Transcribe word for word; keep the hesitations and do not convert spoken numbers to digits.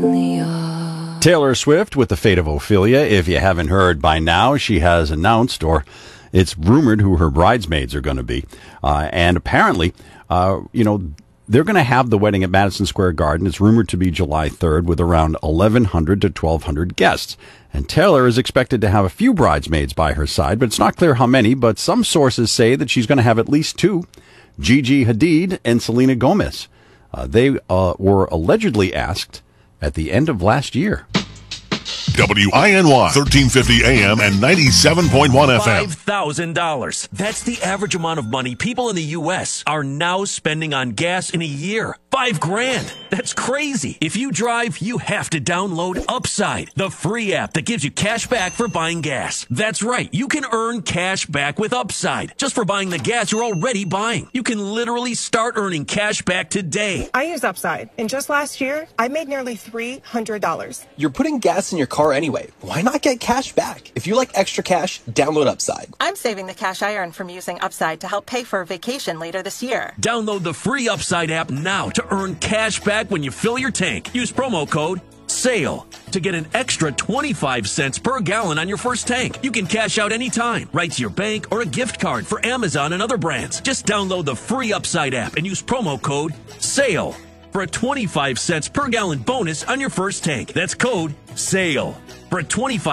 in the yard. Taylor Swift with The Fate of Ophelia. If you haven't heard by now, she has announced, or it's rumored, who her bridesmaids are going to be. Uh, and apparently, uh, you know, they're going to have the wedding at Madison Square Garden. It's rumored to be July third with around eleven hundred to twelve hundred guests. And Taylor is expected to have a few bridesmaids by her side, but it's not clear how many. But some sources say that she's going to have at least two, Gigi Hadid and Selena Gomez. Uh, they uh, were allegedly asked at the end of last year. W I N Y, thirteen fifty A M and ninety-seven point one F M. five thousand dollars. That's the average amount of money people in the U S are now spending on gas in a year. Five grand. That's crazy. If you drive, you have to download Upside, the free app that gives you cash back for buying gas. That's right. You can earn cash back with Upside just for buying the gas you're already buying. You can literally start earning cash back today. I use Upside, and just last year, I made nearly three hundred dollars. You're putting gas in your car anyway. Why not get cash back? If you like extra cash, download Upside. I'm saving the cash I earn from using Upside to help pay for a vacation later this year. Download the free Upside app now to earn cash back when you fill your tank. Use promo code SALE to get an extra twenty-five cents per gallon on your first tank. You can cash out anytime, right to your bank or a gift card for Amazon and other brands. Just download the free Upside app and use promo code SALE for a twenty-five cents per gallon bonus on your first tank. That's code SALE for a twenty-five